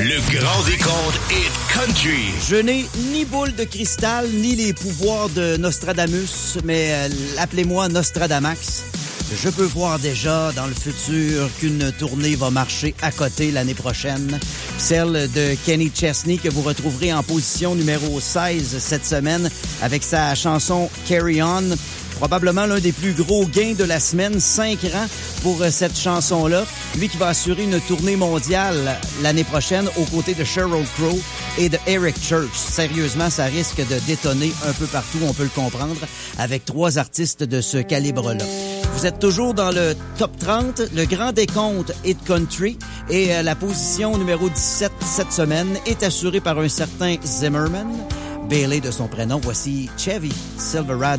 Le grand décompte Hit Country. Je n'ai ni boule de cristal, ni les pouvoirs de Nostradamus, mais appelez-moi Nostradamax. Je peux voir déjà dans le futur qu'une tournée va marcher à côté l'année prochaine. Celle de Kenny Chesney que vous retrouverez en position numéro 16 cette semaine avec sa chanson Carry On. Probablement l'un des plus gros gains de la semaine, 5 rangs pour cette chanson-là. Lui qui va assurer une tournée mondiale l'année prochaine aux côtés de Sheryl Crow et de Eric Church. Sérieusement, ça risque de détonner un peu partout, on peut le comprendre, avec 3 artistes de ce calibre-là. Vous êtes toujours dans le top 30, le grand décompte Hit Country, et la position numéro 17 cette semaine est assurée par un certain Zimmerman, Bailey de son prénom. Voici Chevy Silverado.